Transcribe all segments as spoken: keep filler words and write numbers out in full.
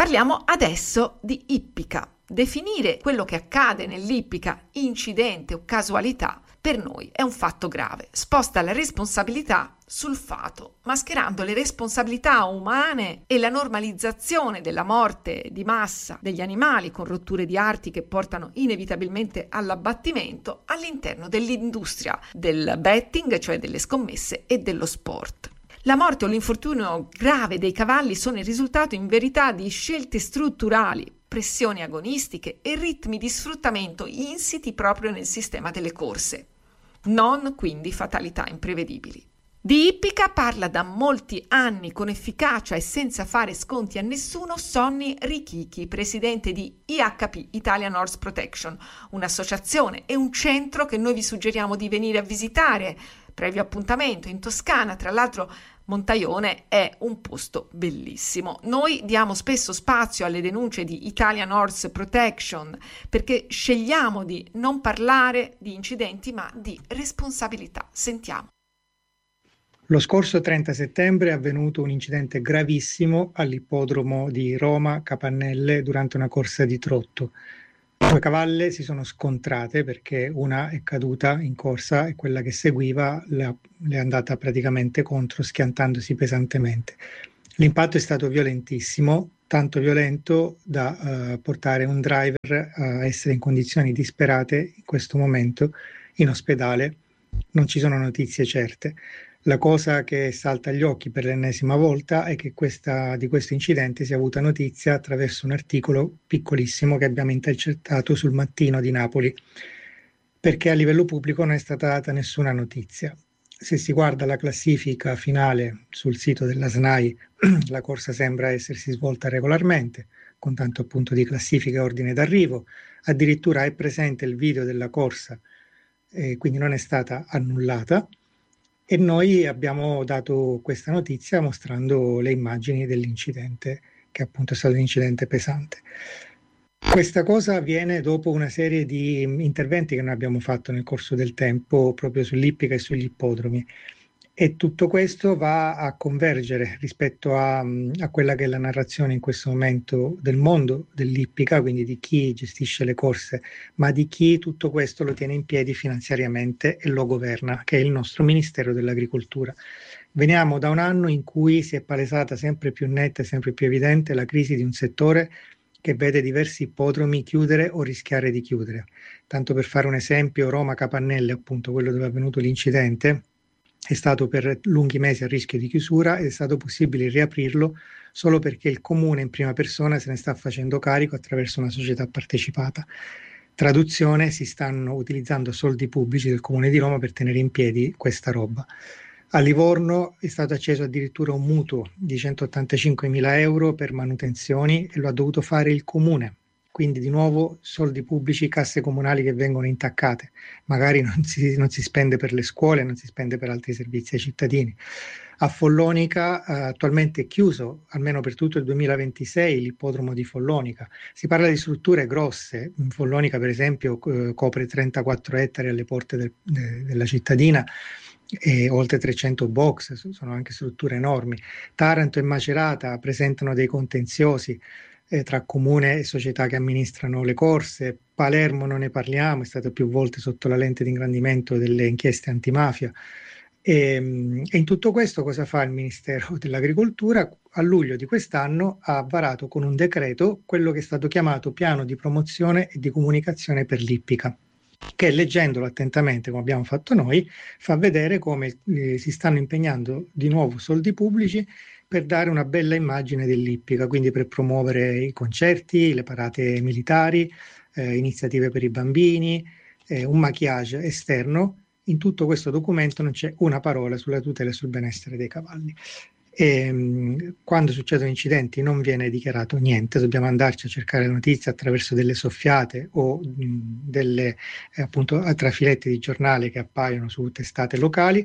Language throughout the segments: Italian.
Parliamo adesso di ippica. Definire quello che accade nell'ippica incidente o casualità per noi è un fatto grave. Sposta la responsabilità sul fato, mascherando le responsabilità umane e la normalizzazione della morte di massa degli animali con rotture di arti che portano inevitabilmente all'abbattimento all'interno dell'industria del betting, cioè delle scommesse e dello sport. La morte o l'infortunio grave dei cavalli sono il risultato in verità di scelte strutturali, pressioni agonistiche e ritmi di sfruttamento insiti proprio nel sistema delle corse, non quindi fatalità imprevedibili. Di ippica parla da molti anni con efficacia e senza fare sconti a nessuno Sonny Richichi, presidente di I H P, Italian Horse Protection, un'associazione e un centro che noi vi suggeriamo di venire a visitare, previo appuntamento, in Toscana. Tra l'altro Montaione è un posto bellissimo. Noi diamo spesso spazio alle denunce di Italian Horse Protection perché scegliamo di non parlare di incidenti ma di responsabilità. Sentiamo. Lo scorso trenta settembre è avvenuto un incidente gravissimo all'ippodromo di Roma Capannelle durante una corsa di trotto. Due cavalle si sono scontrate perché una è caduta in corsa e quella che seguiva le è andata praticamente contro, schiantandosi pesantemente. L'impatto è stato violentissimo, tanto violento da uh, portare un driver a essere in condizioni disperate in questo momento in ospedale. Non ci sono notizie certe. La cosa che salta agli occhi per l'ennesima volta è che questa, di questo incidente si è avuta notizia attraverso un articolo piccolissimo che abbiamo intercettato sul Mattino di Napoli, perché a livello pubblico non è stata data nessuna notizia. Se si guarda la classifica finale sul sito della S N A I, la corsa sembra essersi svolta regolarmente, con tanto appunto di classifica e ordine d'arrivo. Addirittura è presente il video della corsa, eh, quindi non è stata annullata. E noi abbiamo dato questa notizia mostrando le immagini dell'incidente, che appunto è stato un incidente pesante. Questa cosa avviene dopo una serie di interventi che noi abbiamo fatto nel corso del tempo proprio sull'ippica e sugli ippodromi, e tutto questo va a convergere rispetto a, a quella che è la narrazione in questo momento del mondo dell'ippica, quindi di chi gestisce le corse, ma di chi tutto questo lo tiene in piedi finanziariamente e lo governa, che è il nostro Ministero dell'Agricoltura. Veniamo da un anno in cui si è palesata sempre più netta e sempre più evidente la crisi di un settore che vede diversi ippodromi chiudere o rischiare di chiudere. Tanto per fare un esempio, Roma Capannelle, appunto quello dove è avvenuto l'incidente, è stato per lunghi mesi a rischio di chiusura ed è stato possibile riaprirlo solo perché il comune in prima persona se ne sta facendo carico attraverso una società partecipata. Traduzione: si stanno utilizzando soldi pubblici del comune di Roma per tenere in piedi questa roba. A Livorno è stato acceso addirittura un mutuo di centottantacinquemila euro per manutenzioni e lo ha dovuto fare il comune. Quindi di nuovo soldi pubblici, casse comunali che vengono intaccate. Magari non si, non si spende per le scuole, non si spende per altri servizi ai cittadini. A Follonica eh, attualmente è chiuso, almeno per tutto il duemilaventisei, l'ippodromo di Follonica. Si parla di strutture grosse. In Follonica, per esempio, eh, copre trentaquattro ettari alle porte del, de, della cittadina e oltre trecento box, sono anche strutture enormi. Taranto e Macerata presentano dei contenziosi eh, tra comune e società che amministrano le corse. Palermo non ne parliamo, è stata più volte sotto la lente di ingrandimento delle inchieste antimafia. E, e in tutto questo cosa fa il Ministero dell'Agricoltura? A luglio di quest'anno ha varato con un decreto quello che è stato chiamato Piano di promozione e di comunicazione per l'ippica, che leggendolo attentamente, come abbiamo fatto noi, fa vedere come eh, si stanno impegnando di nuovo soldi pubblici per dare una bella immagine dell'ippica, quindi per promuovere i concerti, le parate militari, eh, iniziative per i bambini, eh, un maquillage esterno. In tutto questo documento non c'è una parola sulla tutela e sul benessere dei cavalli. E, mh, quando succedono incidenti non viene dichiarato niente, dobbiamo andarci a cercare notizie attraverso delle soffiate o mh, delle eh, appunto trafiletti di giornale che appaiono su testate locali.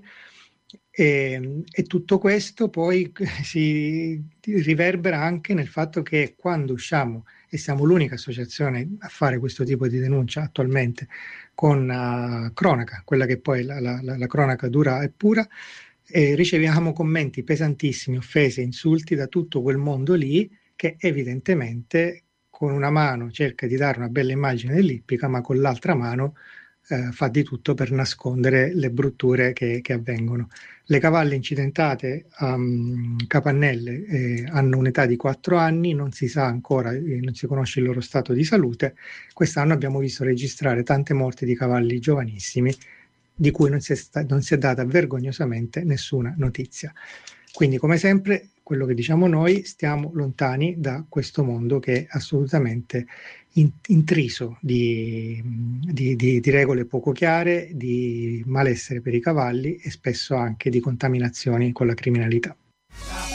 E, e tutto questo poi si riverbera anche nel fatto che quando usciamo, e siamo l'unica associazione a fare questo tipo di denuncia attualmente con uh, cronaca, quella che poi la, la, la cronaca dura e pura, e riceviamo commenti pesantissimi, offese, insulti da tutto quel mondo lì che evidentemente con una mano cerca di dare una bella immagine dell'ippica, ma con l'altra mano eh, fa di tutto per nascondere le brutture che, che avvengono. Le cavalle incidentate a um, Capannelle eh, hanno un'età di quattro anni, non si sa ancora, eh, non si conosce il loro stato di salute. Quest'anno abbiamo visto registrare tante morti di cavalli giovanissimi, di cui non si è, sta- non si è data vergognosamente nessuna notizia. Quindi, come sempre, quello che diciamo noi, stiamo lontani da questo mondo che è assolutamente in, intriso di, di, di, di regole poco chiare, di malessere per i cavalli e spesso anche di contaminazioni con la criminalità.